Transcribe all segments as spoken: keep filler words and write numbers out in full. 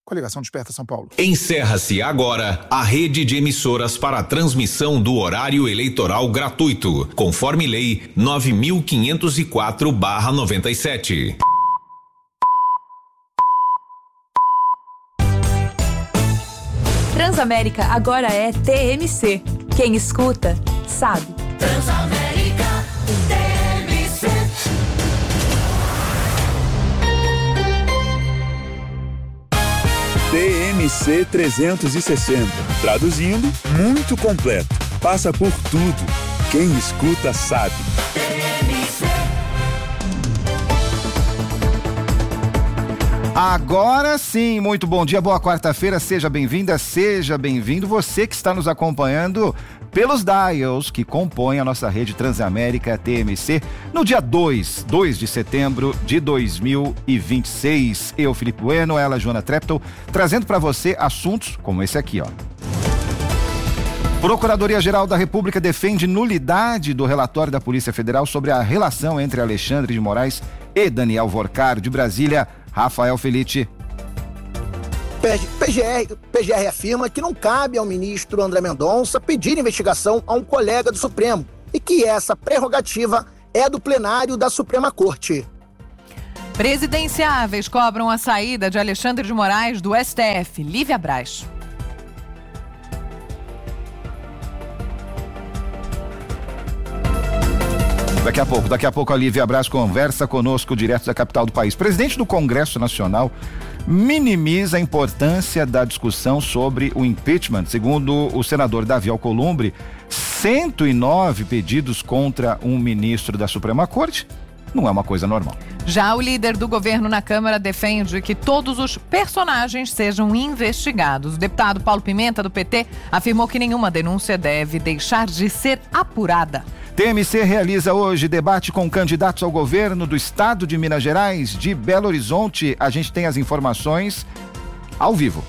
Coligação Desperta São Paulo. Encerra-se agora a rede de emissoras para a transmissão do horário eleitoral gratuito, conforme lei nove mil quinhentos e quatro barra noventa e sete. Transamérica agora é T M C. Quem escuta, sabe. Transamérica T M C. T M C trezentos e sessenta. Traduzindo, muito completo. Passa por tudo. Quem escuta sabe. T M C. Agora sim, muito bom dia, boa quarta-feira, seja bem-vinda, seja bem-vindo. Você que está nos acompanhando pelos dials que compõem a nossa rede Transamérica T M C no dia dois, dois de setembro de dois mil e vinte e seis. Eu, Felipe Bueno, ela, Joana Treptow, trazendo para você assuntos como esse aqui, ó. Procuradoria-Geral da República defende nulidade do relatório da Polícia Federal sobre a relação entre Alexandre de Moraes e Daniel Vorcaro. De Brasília, Rafael Felitti. P G R, P G R afirma que não cabe ao ministro André Mendonça pedir investigação a um colega do Supremo e que essa prerrogativa é do plenário da Suprema Corte. Presidenciáveis cobram a saída de Alexandre de Moraes do S T F. Lívia Braz. Daqui a pouco, daqui a pouco a Lívia Braz conversa conosco direto da capital do país. Presidente do Congresso Nacional minimiza a importância da discussão sobre o impeachment. Segundo o senador Davi Alcolumbre, cento e nove pedidos contra um ministro da Suprema Corte não é uma coisa normal. Já o líder do governo na Câmara defende que todos os personagens sejam investigados. O deputado Paulo Pimenta, do P T, afirmou que nenhuma denúncia deve deixar de ser apurada. T M C realiza hoje debate com candidatos ao governo do estado de Minas Gerais, de Belo Horizonte. A gente tem as informações ao vivo.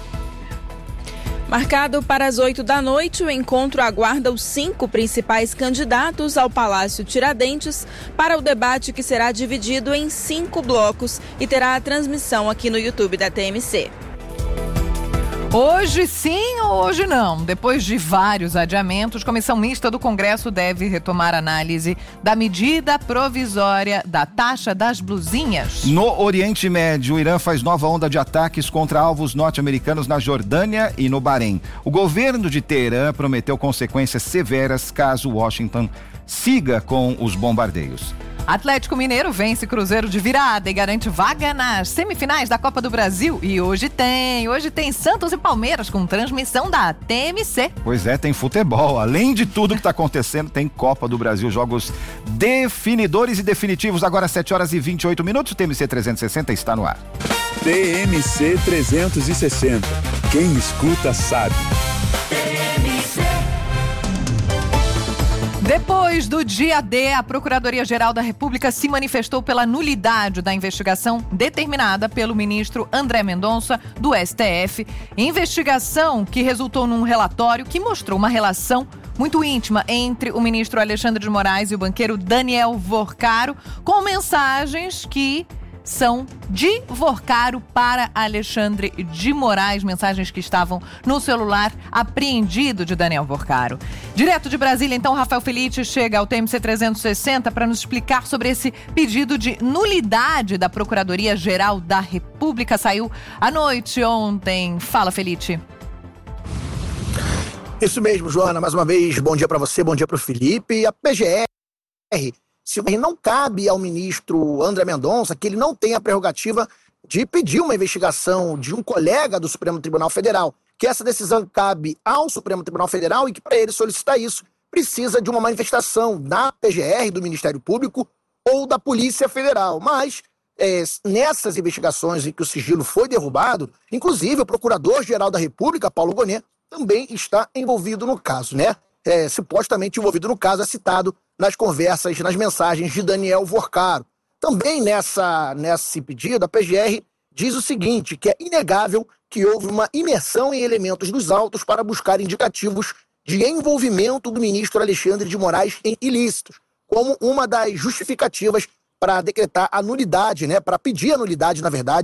Marcado para as oito da noite, o encontro aguarda os cinco principais candidatos ao Palácio Tiradentes para o debate, que será dividido em cinco blocos e terá a transmissão aqui no YouTube da T M C. Hoje sim ou hoje não? Depois de vários adiamentos, a Comissão Mista do Congresso deve retomar a análise da medida provisória da taxa das blusinhas. No Oriente Médio, o Irã faz nova onda de ataques contra alvos norte-americanos na Jordânia e no Bahrein. O governo de Teherã prometeu consequências severas caso Washington siga com os bombardeios. Atlético Mineiro vence Cruzeiro de virada e garante vaga nas semifinais da Copa do Brasil. E hoje tem, hoje tem Santos e Palmeiras com transmissão da T M C. Pois é, tem futebol. Além de tudo que está acontecendo, tem Copa do Brasil, jogos definidores e definitivos. Agora sete horas e vinte e oito minutos, o T M C trezentos e sessenta está no ar. T M C trezentos e sessenta. Quem escuta sabe. Depois do dia D, a Procuradoria-Geral da República se manifestou pela nulidade da investigação determinada pelo ministro André Mendonça, do S T F. Investigação que resultou num relatório que mostrou uma relação muito íntima entre o ministro Alexandre de Moraes e o banqueiro Daniel Vorcaro, com mensagens que são de Vorcaro para Alexandre de Moraes, mensagens que estavam no celular apreendido de Daniel Vorcaro. Direto de Brasília, então, Rafael Felitti chega ao T M C trezentos e sessenta para nos explicar sobre esse pedido de nulidade da Procuradoria-Geral da República. Saiu à noite ontem. Fala, Felitti. Isso mesmo, Joana. Mais uma vez, bom dia para você, bom dia para o Felipe. A P G R... Se não cabe ao ministro André Mendonça, que ele não tem a prerrogativa de pedir uma investigação de um colega do Supremo Tribunal Federal, que essa decisão cabe ao Supremo Tribunal Federal e que, para ele solicitar isso, precisa de uma manifestação da P G R, do Ministério Público ou da Polícia Federal. Mas, é, nessas investigações em que o sigilo foi derrubado, inclusive o Procurador-Geral da República, Paulo Gonet, também está envolvido no caso, né? É, supostamente envolvido no caso, é citado nas conversas, nas mensagens de Daniel Vorcaro. Também nessa, nesse pedido, a P G R diz o seguinte, que é inegável que houve uma imersão em elementos dos autos para buscar indicativos de envolvimento do ministro Alexandre de Moraes em ilícitos, como uma das justificativas para decretar a nulidade, né, para pedir a nulidade, na verdade,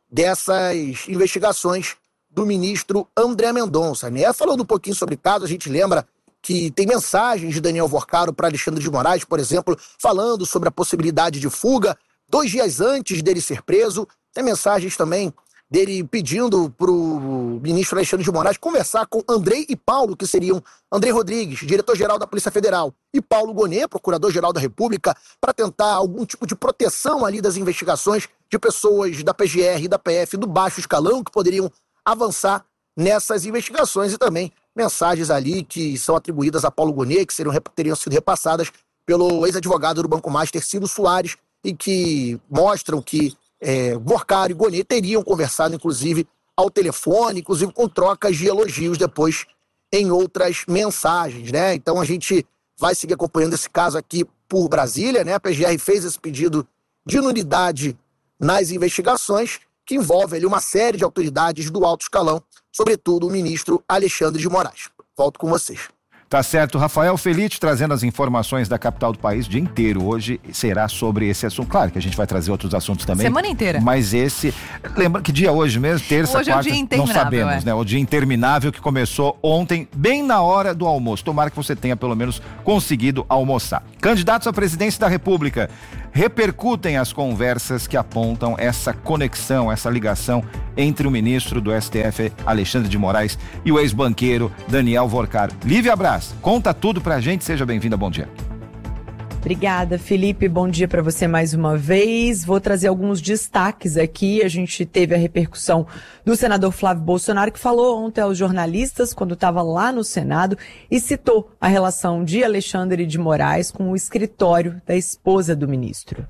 dessas investigações do ministro André Mendonça, né? Falando um pouquinho sobre o caso, a gente lembra que tem mensagens de Daniel Vorcaro para Alexandre de Moraes, por exemplo, falando sobre a possibilidade de fuga, dois dias antes dele ser preso. Tem mensagens também dele pedindo para o ministro Alexandre de Moraes conversar com Andrei e Paulo, que seriam Andrei Rodrigues, diretor-geral da Polícia Federal, e Paulo Gonet, procurador-geral da República, para tentar algum tipo de proteção ali das investigações de pessoas da P G R e da P F do baixo escalão que poderiam avançar nessas investigações, e também mensagens ali que são atribuídas a Paulo Gonet, que seriam, teriam sido repassadas pelo ex-advogado do Banco Master, Ciro Soares, e que mostram que é, Vorcaro e Gonet teriam conversado, inclusive, ao telefone, inclusive com trocas de elogios depois em outras mensagens, né? Então a gente vai seguir acompanhando esse caso aqui por Brasília, né? A P G R fez esse pedido de nulidade nas investigações, que envolve ali uma série de autoridades do alto escalão, sobretudo o ministro Alexandre de Moraes. Volto com vocês. Tá certo, Rafael Felite trazendo as informações da capital do país o dia inteiro. Hoje será sobre esse assunto. Claro que a gente vai trazer outros assuntos também. Semana inteira. Mas esse, lembra que dia hoje mesmo? Terça, hoje quarta, é o dia não interminável, sabemos, é. né? O dia interminável que começou ontem, bem na hora do almoço. Tomara que você tenha pelo menos conseguido almoçar. Candidatos à presidência da República repercutem as conversas que apontam essa conexão, essa ligação entre o ministro do S T F, Alexandre de Moraes, e o ex-banqueiro Daniel Vorcaro. Lívia Braz, conta tudo pra gente, seja bem-vinda, bom dia. Obrigada, Felipe, bom dia para você mais uma vez. Vou trazer alguns destaques aqui. A gente teve a repercussão do senador Flávio Bolsonaro, que falou ontem aos jornalistas, quando estava lá no Senado, e citou a relação de Alexandre de Moraes com o escritório da esposa do ministro.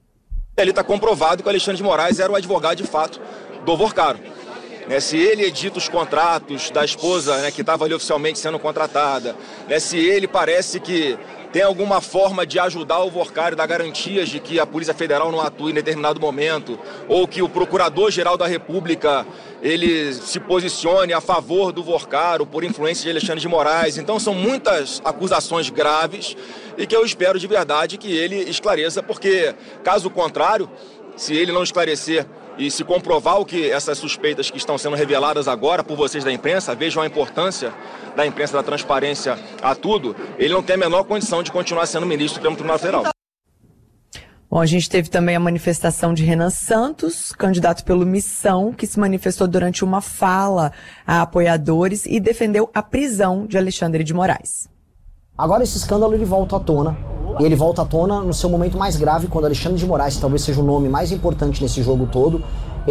Ele está comprovado que o Alexandre de Moraes era o advogado de fato do Vorcaro. Né, se ele edita os contratos da esposa, né, que estava ali oficialmente sendo contratada, né, se ele parece que tem alguma forma de ajudar o Vorcaro, dar garantias de que a Polícia Federal não atue em determinado momento, ou que o Procurador-Geral da República ele se posicione a favor do Vorcaro por influência de Alexandre de Moraes. Então são muitas acusações graves e que eu espero de verdade que ele esclareça, porque caso contrário, se ele não esclarecer e se comprovar o que essas suspeitas que estão sendo reveladas agora por vocês da imprensa, vejam a importância da imprensa, da transparência a tudo, ele não tem a menor condição de continuar sendo ministro do Supremo Tribunal Federal. Bom, a gente teve também a manifestação de Renan Santos, candidato pelo Missão, que se manifestou durante uma fala a apoiadores e defendeu a prisão de Alexandre de Moraes. Agora esse escândalo ele volta à tona, e ele volta à tona no seu momento mais grave, quando Alexandre de Moraes, talvez seja o nome mais importante nesse jogo todo,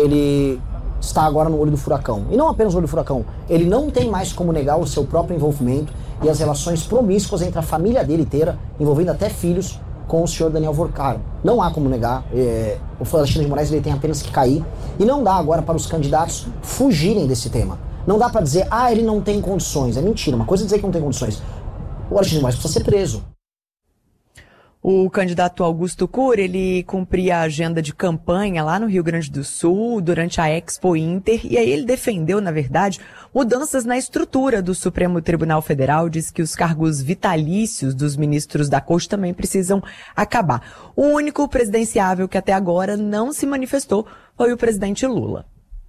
ele está agora no olho do furacão. E não apenas no olho do furacão, ele não tem mais como negar o seu próprio envolvimento e as relações promíscuas entre a família dele inteira, envolvendo até filhos, com o senhor Daniel Vorcaro. Não há como negar, é, o Alexandre de Moraes ele tem apenas que cair, e não dá agora para os candidatos fugirem desse tema. Não dá para dizer, ah, ele não tem condições. É mentira, uma coisa é dizer que não tem condições. O Alexandre de Moraes precisa ser preso. O candidato Augusto Cury, ele cumpria a agenda de campanha lá no Rio Grande do Sul durante a Expo Inter, e aí ele defendeu, na verdade, mudanças na estrutura do Supremo Tribunal Federal, diz que os cargos vitalícios dos ministros da Corte também precisam acabar. O único presidenciável que até agora não se manifestou foi o presidente Lula.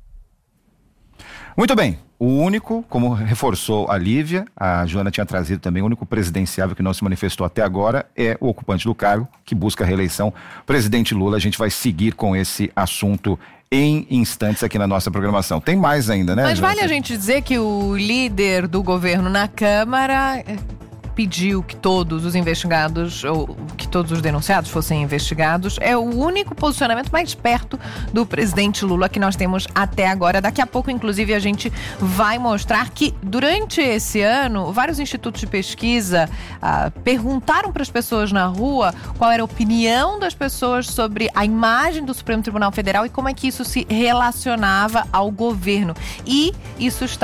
Muito bem, o único, como reforçou a Lívia, a Joana tinha trazido também, o único presidenciável que não se manifestou até agora é o ocupante do cargo, que busca a reeleição, presidente Lula. A gente vai seguir com esse assunto em instantes aqui na nossa programação. Tem mais ainda, né, Mas Joana? vale a gente dizer que o líder do governo na Câmara pediu que todos os investigados, ou que todos os denunciados fossem investigados. É o único posicionamento mais perto do presidente Lula que nós temos até agora. Daqui a pouco, inclusive, a gente vai mostrar que durante esse ano, vários institutos de pesquisa ah, perguntaram para as pessoas na rua qual era a opinião das pessoas sobre a imagem do Supremo Tribunal Federal e como é que isso se relacionava ao governo. E isso está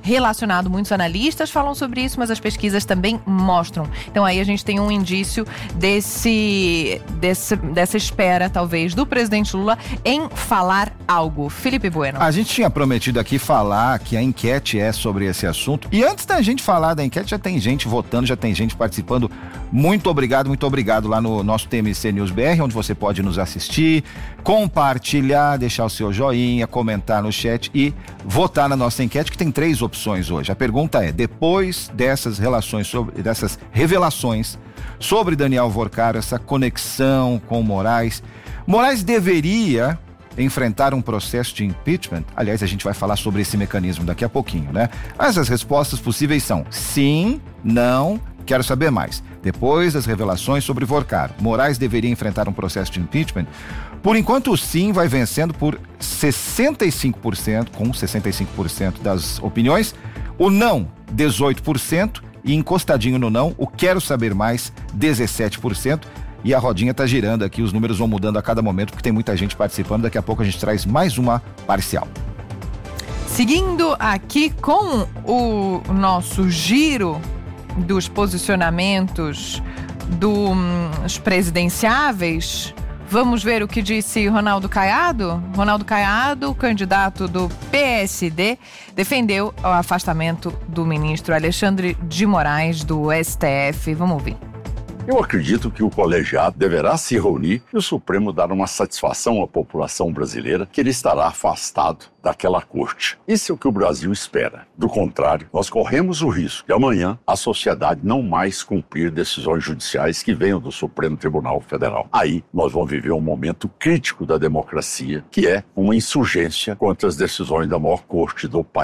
relacionado. Muitos analistas falam sobre isso, mas as pesquisas também mostram. Então aí a gente tem um indício desse, desse, dessa espera, talvez, do presidente Lula em falar algo. Felipe Bueno. A gente tinha prometido aqui falar que a enquete é sobre esse assunto. E antes da gente falar da enquete, já tem gente votando, já tem gente participando. Muito obrigado, muito obrigado lá no nosso T M C News B R, onde você pode nos assistir, compartilhar, deixar o seu joinha, comentar no chat e votar na nossa enquete, que tem três opções hoje. A pergunta é: depois dessas relações, sobre, dessas revelações sobre Daniel Vorcaro, essa conexão com Moraes, Moraes deveria enfrentar um processo de impeachment? Aliás, a gente vai falar sobre esse mecanismo daqui a pouquinho, né? Mas as respostas possíveis são sim, não, quero saber mais. Depois das revelações sobre Vorcaro, Moraes deveria enfrentar um processo de impeachment? Por enquanto, o sim vai vencendo por sessenta e cinco por cento, com sessenta e cinco por cento das opiniões, o não, dezoito por cento, e encostadinho no não, o quero saber mais, dezessete por cento. E a rodinha tá girando aqui, os números vão mudando a cada momento, porque tem muita gente participando. Daqui a pouco a gente traz mais uma parcial. Seguindo aqui com o nosso giro dos posicionamentos dos presidenciáveis, vamos ver o que disse Ronaldo Caiado? Ronaldo Caiado, candidato do P S D, defendeu o afastamento do ministro Alexandre de Moraes do S T F. Vamos ouvir. Eu acredito que o colegiado deverá se reunir e o Supremo dar uma satisfação à população brasileira que ele estará afastado daquela corte. Isso é o que o Brasil espera. Do contrário, nós corremos o risco de amanhã a sociedade não mais cumprir decisões judiciais que venham do Supremo Tribunal Federal. Aí nós vamos viver um momento crítico da democracia, que é uma insurgência contra as decisões da maior corte do país.